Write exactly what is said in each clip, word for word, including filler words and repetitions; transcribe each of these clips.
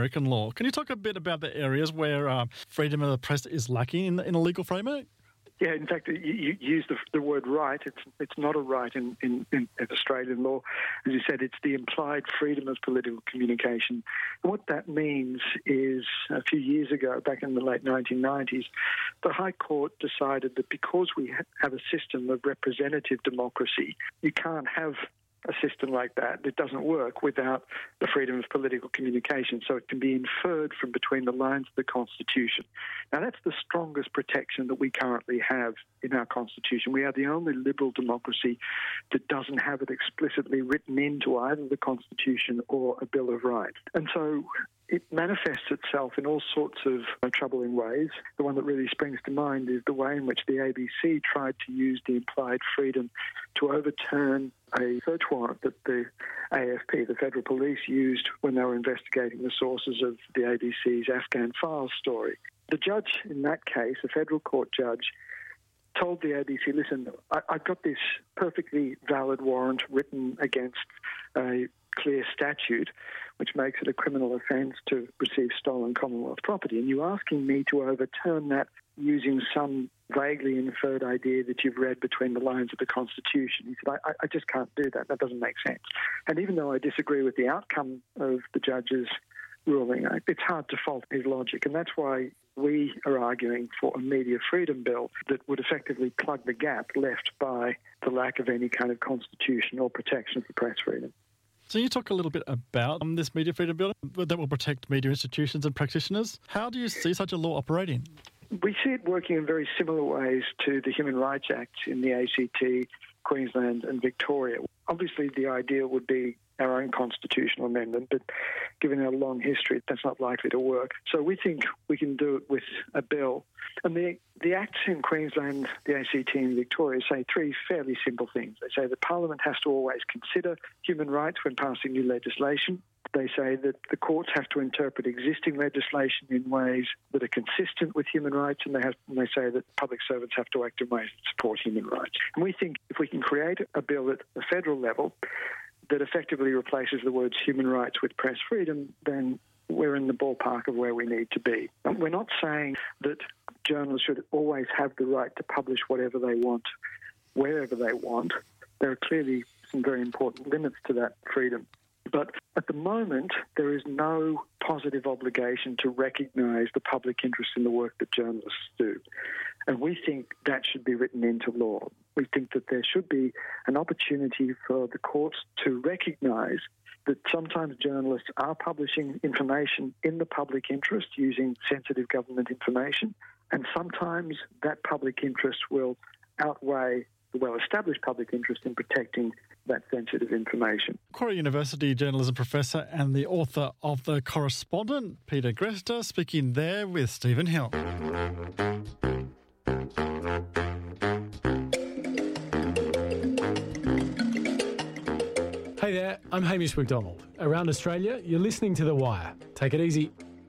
American law. Can you talk a bit about the areas where uh, freedom of the press is lacking in, in a legal framework? Yeah, in fact, you, you use the, the word right. It's it's not a right in, in, in Australian law. As you said, it's the implied freedom of political communication. And what that means is a few years ago, back in the late nineteen nineties, the High Court decided that because we ha- have a system of representative democracy, you can't have a system like that. It doesn't work without the freedom of political communication. So it can be inferred from between the lines of the Constitution. Now, that's the strongest protection that we currently have in our Constitution. We are the only liberal democracy that doesn't have it explicitly written into either the Constitution or a Bill of Rights. And so it manifests itself in all sorts of uh, troubling ways. The one that really springs to mind is the way in which the A B C tried to use the implied freedom to overturn a search warrant that the A F P, the Federal Police, used when they were investigating the sources of the A B C's Afghan Files story. The judge in that case, a federal court judge, told the A B C, listen, I, I've got this perfectly valid warrant written against a clear statute which makes it a criminal offence to receive stolen Commonwealth property, and you're asking me to overturn that using some vaguely inferred idea that you've read between the lines of the Constitution. He said, I, I just can't do that. That doesn't make sense. And even though I disagree with the outcome of the judge's ruling, it's hard to fault his logic. And that's why we are arguing for a media freedom bill that would effectively plug the gap left by the lack of any kind of constitutional protection for press freedom. So you talk a little bit about um, this media freedom bill that will protect media institutions and practitioners. How do you see such a law operating? We see it working in very similar ways to the Human Rights Act in the A C T, Queensland and Victoria. Obviously, the ideal would be our own constitutional amendment, but given our long history, that's not likely to work. So we think we can do it with a bill. And the, the acts in Queensland, the A C T and Victoria say three fairly simple things. They say that Parliament has to always consider human rights when passing new legislation. They say that the courts have to interpret existing legislation in ways that are consistent with human rights, and they, have, and they say that public servants have to act in ways that support human rights. And we think if we can create a bill at the federal level that effectively replaces the words human rights with press freedom, then we're in the ballpark of where we need to be. And we're not saying that journalists should always have the right to publish whatever they want, wherever they want. There are clearly some very important limits to that freedom. But at the moment, there is no positive obligation to recognise the public interest in the work that journalists do. And we think that should be written into law. We think that there should be an opportunity for the courts to recognise that sometimes journalists are publishing information in the public interest using sensitive government information, and sometimes that public interest will outweigh the well-established public interest in protecting that sensitive information. Macquarie University journalism professor and the author of The Correspondent, Peter Greste, speaking there with Stephen Hill. Hey there, I'm Hamish McDonald. Around Australia, you're listening to The Wire. Take it easy.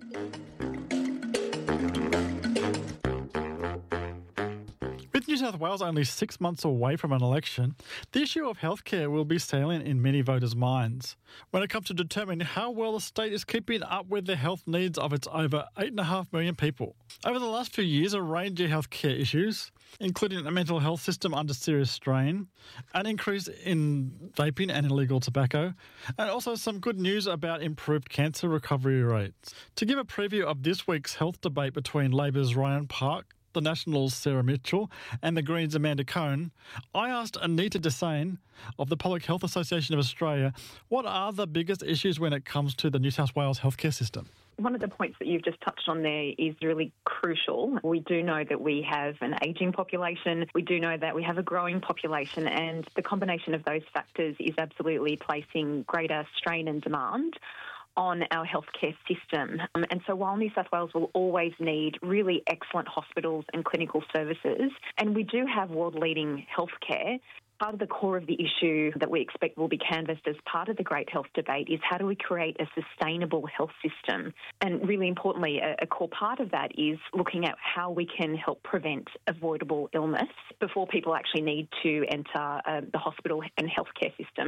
With New South Wales only six months away from an election, the issue of healthcare will be salient in many voters' minds when it comes to determining how well the state is keeping up with the health needs of its over eight point five million people. Over the last few years, a range of healthcare issues, including a mental health system under serious strain, an increase in vaping and illegal tobacco, and also some good news about improved cancer recovery rates. To give a preview of this week's health debate between Labor's Ryan Park, the Nationals' Sarah Mitchell and the Greens' Amanda Cohn, I asked Anita Desane of the Public Health Association of Australia what are the biggest issues when it comes to the New South Wales healthcare system. One of the points that you've just touched on there is really crucial. We do know that we have an ageing population. We do know that we have a growing population, and the combination of those factors is absolutely placing greater strain and demand on our healthcare system. Um, and so while New South Wales will always need really excellent hospitals and clinical services, and we do have world-leading healthcare, part of the core of the issue that we expect will be canvassed as part of the great health debate is how do we create a sustainable health system? And really importantly, a, a core part of that is looking at how we can help prevent avoidable illness before people actually need to enter uh, the hospital and healthcare system.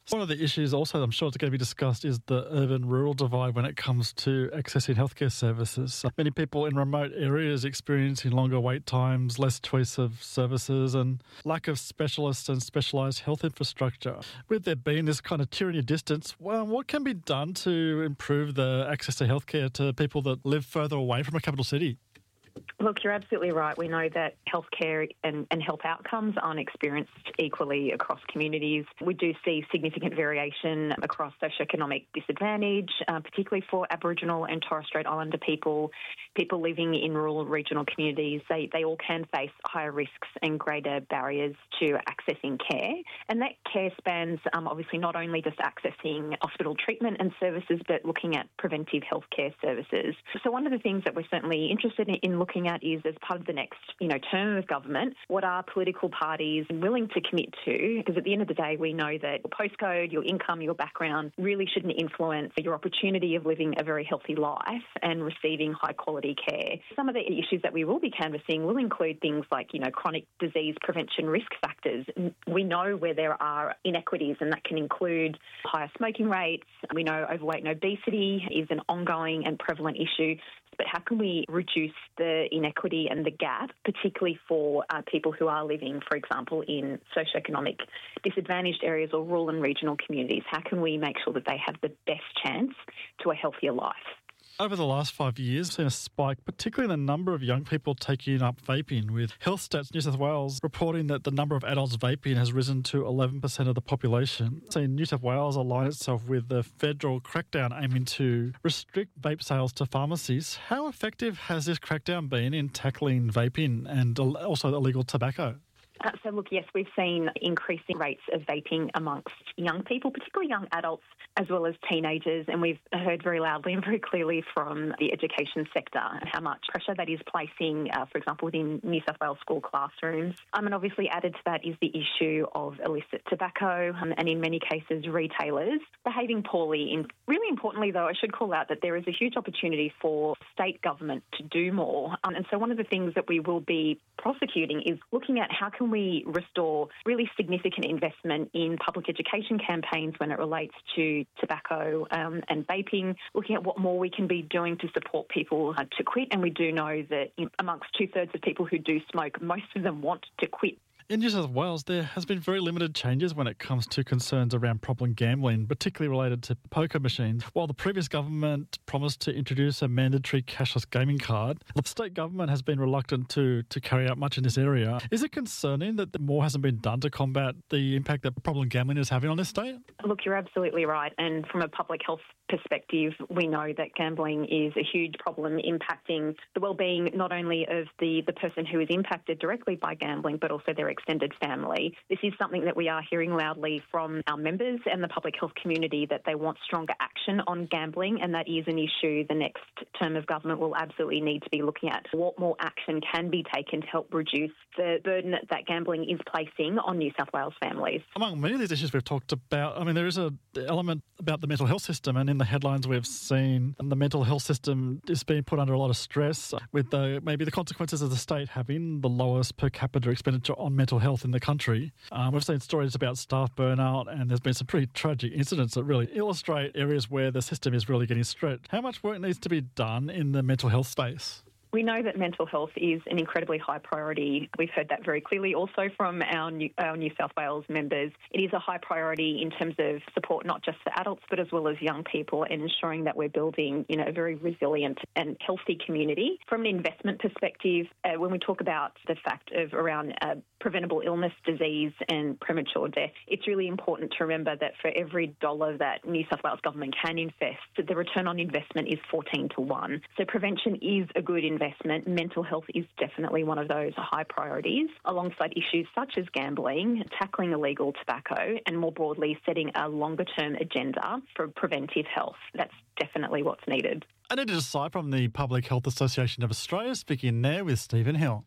One of the issues also I'm sure it's going to be discussed is the urban-rural divide when it comes to accessing healthcare services. Many people in remote areas experiencing longer wait times, less choice of services and lack of specialists and specialised health infrastructure. With there being this kind of tyranny distance, well, what can be done to improve the access to healthcare to people that live further away from a capital city? Look, you're absolutely right. We know that healthcare and, and health outcomes aren't experienced equally across communities. We do see significant variation across socioeconomic disadvantage, uh, particularly for Aboriginal and Torres Strait Islander people, people living in rural regional communities. They, they all can face higher risks and greater barriers to accessing care. And that care spans um, obviously not only just accessing hospital treatment and services, but looking at preventive healthcare services. So one of the things that we're certainly interested in, in looking at is, as part of the next, you know, term of government, what are political parties willing to commit to? Because at the end of the day, we know that your postcode, your income, your background really shouldn't influence your opportunity of living a very healthy life and receiving high quality care. Some of the issues that we will be canvassing will include things like, you know, chronic disease prevention risk factors. We know where there are inequities, and that can include higher smoking rates. We know overweight and obesity is an ongoing and prevalent issue. But how can we reduce the inequity and the gap, particularly for uh, people who are living, for example, in socioeconomic disadvantaged areas or rural and regional communities? How can we make sure that they have the best chance to a healthier life? Over the last five years, we've seen a spike, particularly in the number of young people taking up vaping, with Health Stats New South Wales reporting that the number of adults vaping has risen to eleven percent of the population. Seeing New South Wales align itself with the federal crackdown aiming to restrict vape sales to pharmacies. How effective has this crackdown been in tackling vaping and also illegal tobacco? Uh, so, look, yes, we've seen increasing rates of vaping amongst young people, particularly young adults, as well as teenagers. And we've heard very loudly and very clearly from the education sector how much pressure that is placing, uh, for example, within New South Wales school classrooms. Um, and obviously added to that is the issue of illicit tobacco um, and, in many cases, retailers behaving poorly. In, really importantly, though, I should call out that there is a huge opportunity for state government to do more. Um, and so one of the things that we will be prosecuting is looking at how can we restore really significant investment in public education campaigns when it relates to tobacco um, and vaping, looking at what more we can be doing to support people uh, to quit. And we do know that in, amongst two-thirds of people who do smoke, most of them want to quit. In New South Wales, there has been very limited changes when it comes to concerns around problem gambling, particularly related to poker machines. While the previous government promised to introduce a mandatory cashless gaming card, the state government has been reluctant to, to carry out much in this area. Is it concerning that more hasn't been done to combat the impact that problem gambling is having on this state? Look, you're absolutely right. And from a public health perspective, we know that gambling is a huge problem impacting the well-being not only of the, the person who is impacted directly by gambling, but also their extended family. This is something that we are hearing loudly from our members and the public health community, that they want stronger action on gambling, and that is an issue the next term of government will absolutely need to be looking at. What more action can be taken to help reduce the burden that gambling is placing on New South Wales families? Among many of these issues we've talked about, I mean, there is an element about the mental health system, and in the headlines we've seen the mental health system is being put under a lot of stress, with the, maybe the consequences of the state having the lowest per capita expenditure on mental health in the country. Um, we've seen stories about staff burnout, and there's been some pretty tragic incidents that really illustrate areas where the system is really getting stretched. How much work needs to be done in the mental health space? We know that mental health is an incredibly high priority. We've heard that very clearly also from our New, our New South Wales members. It is a high priority in terms of support, not just for adults, but as well as young people, and ensuring that we're building, you know, a very resilient and healthy community. From an investment perspective, uh, when we talk about the fact of around uh, preventable illness, disease and premature death, it's really important to remember that for every dollar that New South Wales government can invest, the return on investment is fourteen to one. So prevention is a good investment. Investment. Mental health is definitely one of those high priorities, alongside issues such as gambling, tackling illegal tobacco, and more broadly setting a longer-term agenda for preventive health. That's definitely what's needed. Anita Desai from the Public Health Association of Australia, speaking there with Stephen Hill.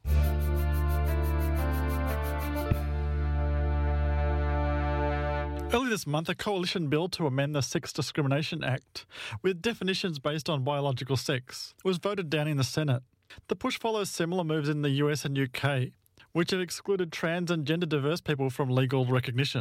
Early this month, a coalition bill to amend the Sex Discrimination Act with definitions based on biological sex was voted down in the Senate. The push follows similar moves in the U S and U K, which have excluded trans and gender diverse people from legal recognition.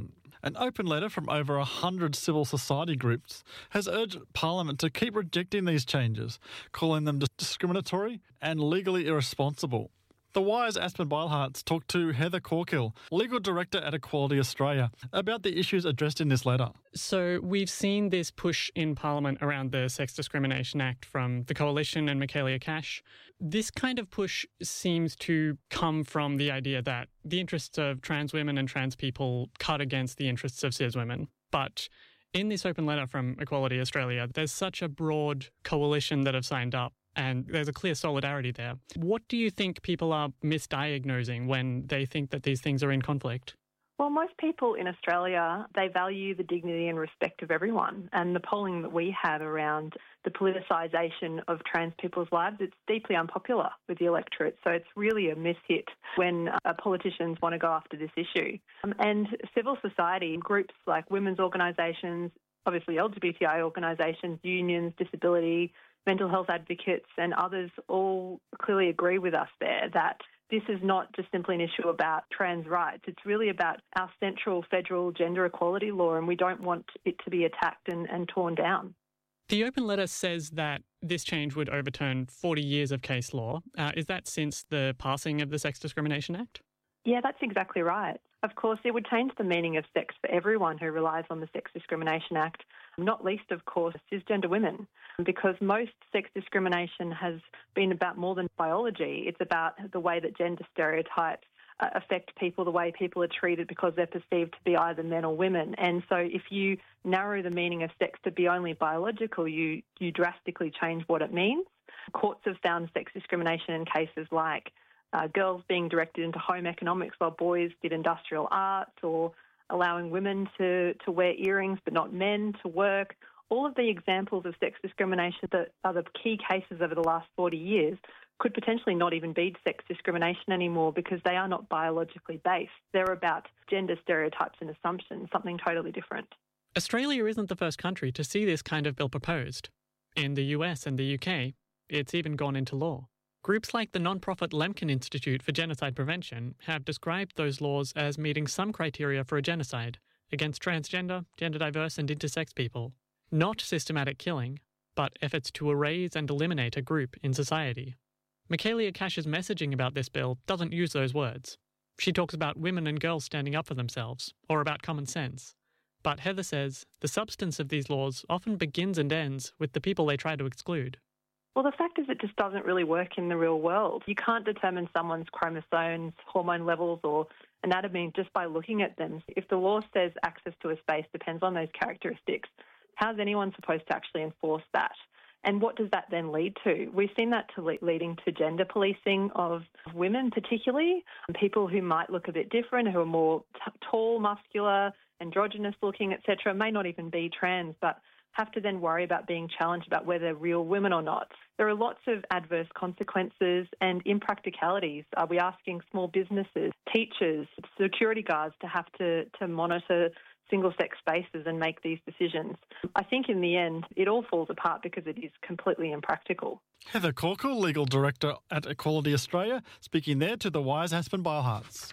An open letter from over one hundred civil society groups has urged Parliament to keep rejecting these changes, calling them discriminatory and legally irresponsible. The Wire's Aspen Beilhartz talked to Heather Corkill, Legal Director at Equality Australia, about the issues addressed in this letter. So we've seen this push in Parliament around the Sex Discrimination Act from the Coalition and Michaelia Cash. This kind of push seems to come from the idea that the interests of trans women and trans people cut against the interests of cis women. But in this open letter from Equality Australia, there's such a broad coalition that have signed up, and there's a clear solidarity there. What do you think people are misdiagnosing when they think that these things are in conflict? Well, most people in Australia, they value the dignity and respect of everyone. And the polling that we have around the politicisation of trans people's lives, it's deeply unpopular with the electorate. So it's really a mishit when uh, politicians want to go after this issue. Um, and civil society, groups like women's organisations, obviously L G B T I organisations, unions, disability, mental health advocates and others all clearly agree with us there that this is not just simply an issue about trans rights. It's really about our central federal gender equality law, and we don't want it to be attacked and, and torn down. The open letter says that this change would overturn forty years of case law. Uh, is that since the passing of the Sex Discrimination Act? Yeah, that's exactly right. Of course, it would change the meaning of sex for everyone who relies on the Sex Discrimination Act, not least, of course, cisgender women, because most sex discrimination has been about more than biology. It's about the way that gender stereotypes uh, affect people, the way people are treated because they're perceived to be either men or women. And so if you narrow the meaning of sex to be only biological, you, you drastically change what it means. Courts have found sex discrimination in cases like Uh, girls being directed into home economics while boys did industrial arts, or allowing women to, to wear earrings but not men to work. All of the examples of sex discrimination that are the key cases over the last forty years could potentially not even be sex discrimination anymore because they are not biologically based. They're about gender stereotypes and assumptions, something totally different. Australia isn't the first country to see this kind of bill proposed. In the U S and the U K, it's even gone into law. Groups like the non-profit Lemkin Institute for Genocide Prevention have described those laws as meeting some criteria for a genocide against transgender, gender diverse and intersex people. Not systematic killing, but efforts to erase and eliminate a group in society. Michaelia Cash's messaging about this bill doesn't use those words. She talks about women and girls standing up for themselves, or about common sense. But Heather says the substance of these laws often begins and ends with the people they try to exclude. Well, the fact is it just doesn't really work in the real world. You can't determine someone's chromosomes, hormone levels or anatomy just by looking at them. If the law says access to a space depends on those characteristics, how's anyone supposed to actually enforce that? And what does that then lead to? We've seen that to le- leading to gender policing of women particularly, people who might look a bit different, who are more t- tall, muscular, androgynous looking, et cetera, may not even be trans, but have to then worry about being challenged about whether they're real women or not. There are lots of adverse consequences and impracticalities. Are we asking small businesses, teachers, security guards to have to, to monitor single-sex spaces and make these decisions? I think in the end, it all falls apart because it is completely impractical. Heather Corkill, Legal Director at Equality Australia, speaking there to the Wire's Aspen Beilhartz.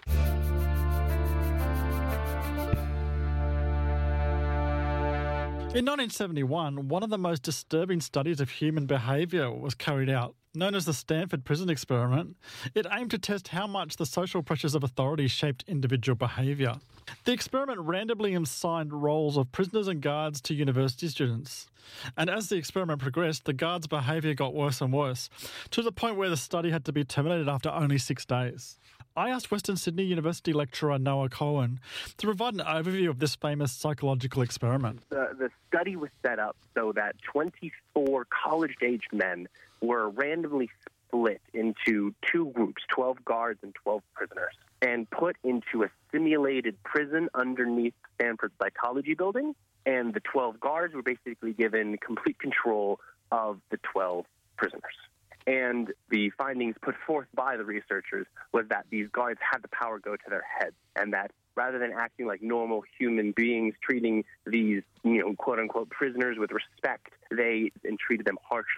In nineteen seventy-one, one of the most disturbing studies of human behaviour was carried out. Known as the Stanford Prison Experiment, it aimed to test how much the social pressures of authority shaped individual behaviour. The experiment randomly assigned roles of prisoners and guards to university students. And as the experiment progressed, the guards' behaviour got worse and worse, to the point where the study had to be terminated after only six days. I asked Western Sydney University lecturer Noah Cohen to provide an overview of this famous psychological experiment. The, the study was set up so that twenty-four college-aged men were randomly split into two groups, twelve guards and twelve prisoners, and put into a simulated prison underneath Stanford Psychology Building. And the twelve guards were basically given complete control of the twelve prisoners. And the findings put forth by the researchers was that these guards had the power go to their heads, and that rather than acting like normal human beings, treating these, you know, quote-unquote prisoners with respect, they and treated them harshly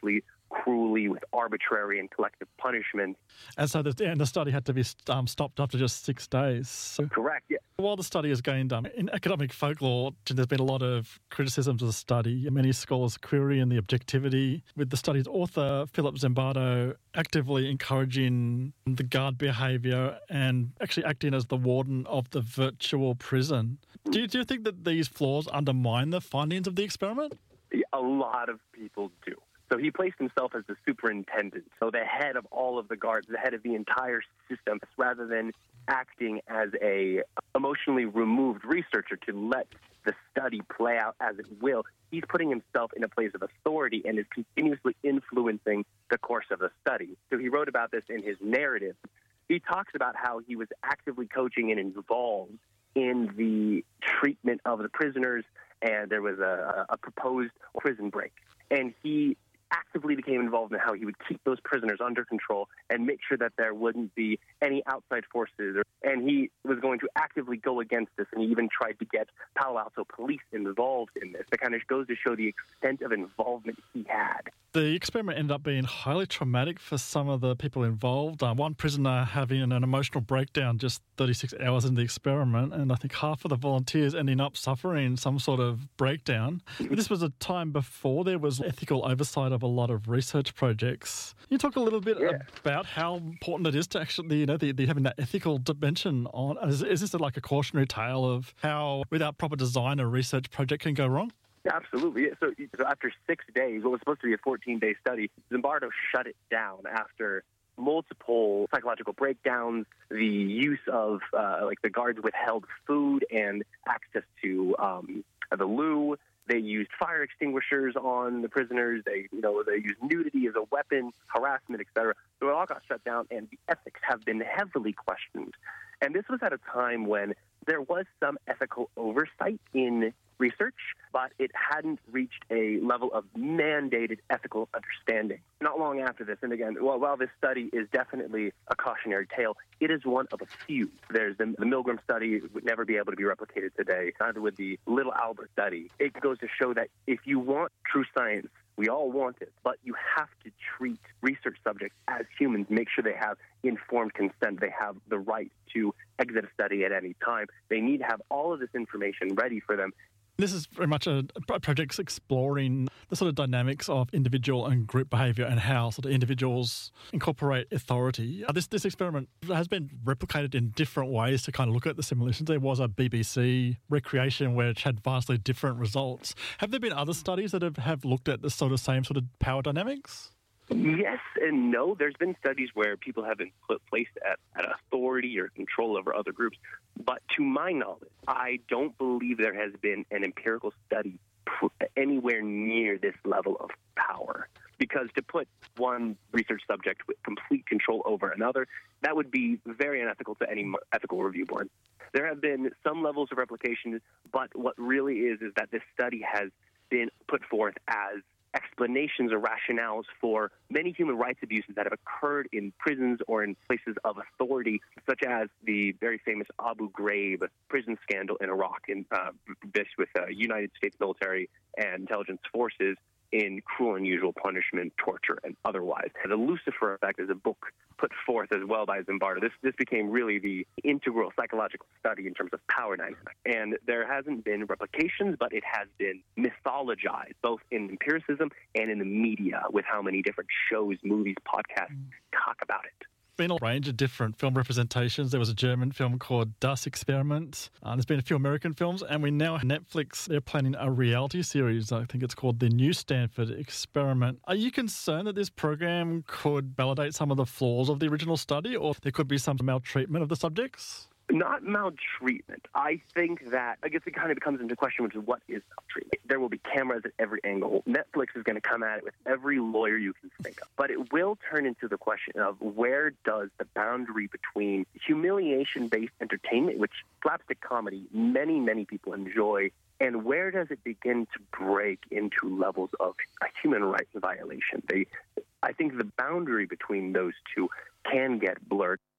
cruelly with arbitrary and collective punishment. And so the, and the study had to be um, stopped after just six days. So Correct, yeah. while the study has gained um, in academic folklore, there's been a lot of criticisms of the study. Many scholars querying the objectivity, with the study's author, Philip Zimbardo, actively encouraging the guard behaviour and actually acting as the warden of the virtual prison. Do you, do you think that these flaws undermine the findings of the experiment? A lot of people do. So he placed himself as the superintendent, so the head of all of the guards, the head of the entire system, rather than acting as a emotionally removed researcher to let the study play out as it will. He's putting himself in a place of authority and is continuously influencing the course of the study. So he wrote about this in his narrative. He talks about how he was actively coaching and involved in the treatment of the prisoners, and there was a, a proposed prison break. And he actively became involved in how he would keep those prisoners under control and make sure that there wouldn't be any outside forces. And he was going to actively go against this, and he even tried to get Palo Alto police involved in this. That kind of goes to show the extent of involvement he had. The experiment ended up being highly traumatic for some of the people involved. Uh, one prisoner having an emotional breakdown just thirty-six hours into the experiment, and I think half of the volunteers ending up suffering some sort of breakdown. This was a time before there was ethical oversight of a lot of research projects. Can you talk a little bit yeah. about how important it is to actually, you know, the, the, having that ethical dimension on? Is, is this like a cautionary tale of how, without proper design, a research project can go wrong? Absolutely. So, so after six days, what was supposed to be a fourteen-day study, Zimbardo shut it down after multiple psychological breakdowns, the use of, uh, like, the guards withheld food and access to um, the loo. They used fire extinguishers on the prisoners. They, you know, they used nudity as a weapon, harassment, et cetera. So it all got shut down, and the ethics have been heavily questioned. And this was at a time when there was some ethical oversight in research, but it hadn't reached a level of mandated ethical understanding. Not long after this, and again, while, while this study is definitely a cautionary tale, it is one of a few. There's the, the Milgram study would never be able to be replicated today, neither would the Little Albert study. It goes to show that if you want true science, we all want it, but you have to treat research subjects as humans, make sure they have informed consent, they have the right to exit a study at any time. They need to have all of this information ready for them. This is very much a, a project exploring the sort of dynamics of individual and group behaviour and how sort of individuals incorporate authority. Uh, this this experiment has been replicated in different ways to kind of look at the simulations. There was a B B C recreation which had vastly different results. Have there been other studies that have, have looked at the sort of same sort of power dynamics? Yes and no. There's been studies where people have been put, placed at, at authority or control over other groups. But to my knowledge, I don't believe there has been an empirical study pr- anywhere near this level of power. Because to put one research subject with complete control over another, that would be very unethical to any ethical review board. There have been some levels of replication, but what really is is that this study has been put forth as explanations or rationales for many human rights abuses that have occurred in prisons or in places of authority, such as the very famous Abu Ghraib prison scandal in Iraq, in uh, this with uh, United States military and intelligence forces in cruel and unusual punishment, torture, and otherwise. The Lucifer Effect is a book put forth as well by Zimbardo. This this became really the integral psychological study in terms of power dynamics. And there hasn't been replications, but it has been mythologized, both in empiricism and in the media, with how many different shows, movies, podcasts mm. talk about it. Been a range of different film representations. There was a German film called Das Experiment. Uh, there's been a few American films, and we now have Netflix. They're planning a reality series. I think it's called The New Stanford Experiment. Are you concerned that this program could validate some of the flaws of the original study, or there could be some maltreatment of the subjects? Not maltreatment. I think that, I guess it kind of comes into question, which is what is maltreatment? There will be cameras at every angle. Netflix is going to come at it with every lawyer you can think of. But it will turn into the question of where does the boundary between humiliation-based entertainment, which slapstick comedy many, many people enjoy, and where does it begin to break into levels of a human rights violation? They, I think the boundary between those two can get blurred.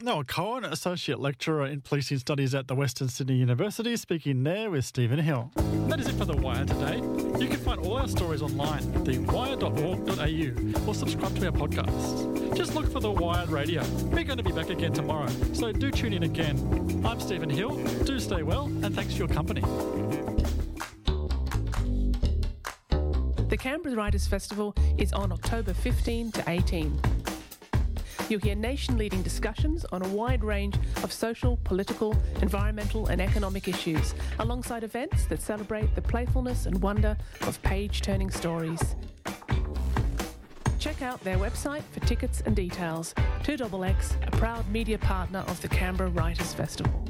Noah Cohen, Associate Lecturer in Policing Studies at the Western Sydney University, speaking there with Stephen Hill. That is it for The Wire today. You can find all our stories online at the wire dot org dot a u or subscribe to our podcasts. Just look for The Wired Radio. We're going to be back again tomorrow, so do tune in again. I'm Stephen Hill. Do stay well, and thanks for your company. The Canberra Writers' Festival is on October fifteenth to eighteenth. You'll hear nation-leading discussions on a wide range of social, political, environmental and economic issues, alongside events that celebrate the playfulness and wonder of page-turning stories. Check out their website for tickets and details. two X X, a proud media partner of the Canberra Writers' Festival.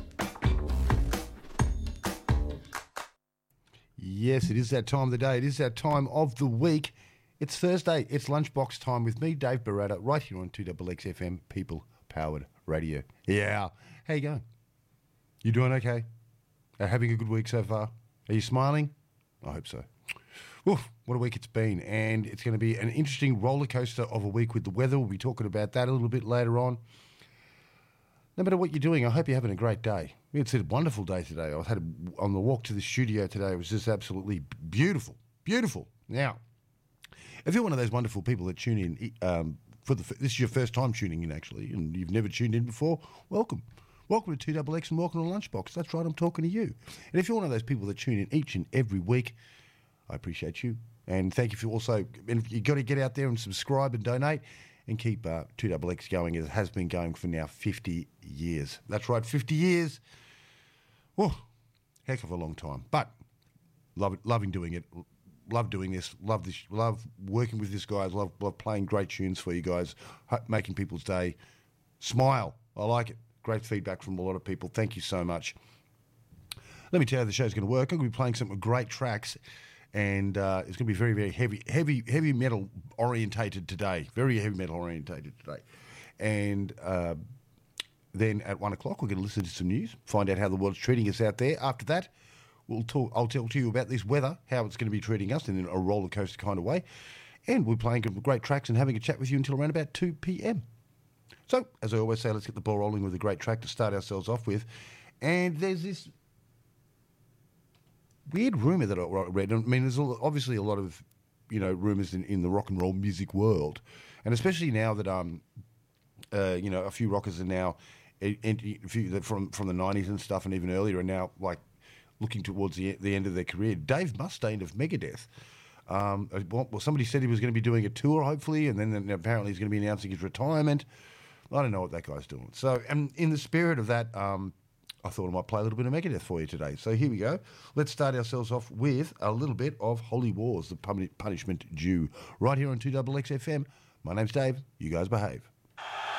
Yes, it is that time of the day. It is that time of the week. It's Thursday. It's lunchbox time with me, Dave Barata, right here on two X X F M, people-powered radio. Yeah. How you going? You doing okay? Are having a good week so far? Are you smiling? I hope so. Oof, what a week it's been. And it's going to be an interesting roller coaster of a week with the weather. We'll be talking about that a little bit later on. No matter what you're doing, I hope you're having a great day. It's a wonderful day today. I had a, on the walk to the studio today. It was just absolutely beautiful. Beautiful. Now, if you're one of those wonderful people that tune in, um, for the this is your first time tuning in actually, and you've never tuned in before, welcome. Welcome to two X X and welcome to Lunchbox. That's right, I'm talking to you. And if you're one of those people that tune in each and every week, I appreciate you. And thank you for also, and you've got to get out there and subscribe and donate and keep uh, two X X going. It has been going for now fifty years. That's right, fifty years. Oh, heck of a long time. But love it, loving doing it. Love doing this. Love this. Love working with this guys. Love love playing great tunes for you guys. Making people's day. Smile. I like it. Great feedback from a lot of people. Thank you so much. Let me tell you how the show's going to work. I'm going to be playing some great tracks, and uh, it's going to be very, very heavy, heavy, heavy metal orientated today. Very heavy metal orientated today, and uh, then at one o'clock we're going to listen to some news, find out how the world's treating us out there. After that, we'll talk. I'll tell to you about this weather, how it's going to be treating us in a roller coaster kind of way, and we're playing some great tracks and having a chat with you until around about two p.m. So, as I always say, let's get the ball rolling with a great track to start ourselves off with. And there's this weird rumour that I read. I mean, there's obviously a lot of, you know, rumours in, in the rock and roll music world, and especially now that um, uh, you know, a few rockers are now, a few from from the nineties and stuff, and even earlier, are now like looking towards the the end of their career. Dave Mustaine of Megadeth. Um, well, somebody said he was going to be doing a tour, hopefully, and then apparently he's going to be announcing his retirement. I don't know what that guy's doing. So, and in the spirit of that, um, I thought I might play a little bit of Megadeth for you today. So here we go. Let's start ourselves off with a little bit of Holy Wars, the punishment due, right here on two X X F M. My name's Dave. You guys behave.